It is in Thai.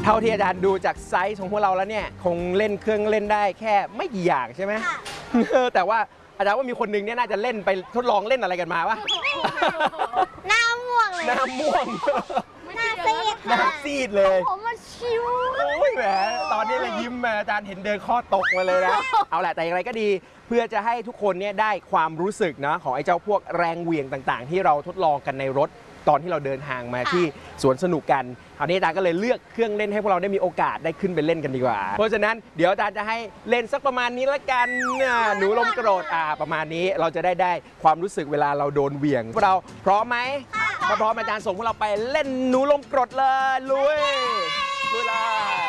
เท่าที่อาจารย์ดูจากไซส์ของพวกเราแล้วเนี่ยคงเล่นเครื่องเล่นได้แค่ไม่กี่อย่างใช่ไหมแต่ว่าอาจารย์ว่ามีคนนึงเนี่ยน่าจะเล่นไปทดลองเล่นอะไรกันมาวะหน้าม่วงเลยหน้าม่วงหน้าซีดหน้าซีดเลยผมมันชิวโอ้ยแหมตอนนี้เลยยิ้มมาอาจารย์เห็นเดินข้อตกมาเลยนะเอาแหละแต่อย่างไรก็ดีเพื่อจะให้ทุกคนเนี่ยได้ความรู้สึกนะของไอ้เจ้าพวกแรงเหวี่ยงต่างๆที่เราทดลองกันในรถตอนที่เราเดินทางมาที่สวนสนุกกันคราวนี้อาจารย์ก็เลยเลือกเครื่องเล่นให้พวกเราได้มีโอกาสได้ขึ้นไปเล่นกันดีกว่าเพราะฉะนั้นเดี๋ยวอาจารย์จะให้เล่นสักประมาณนี้ละกันหนูลมโกรธประมาณนี้เราจะได้ความรู้สึกเวลาเราโดนเหวี่ยงพวกเราพร้อมไหมถ้าพร้อมอาจารย์ส่งพวกเราไปเล่นหนูลมโกรธเลยลุยเลย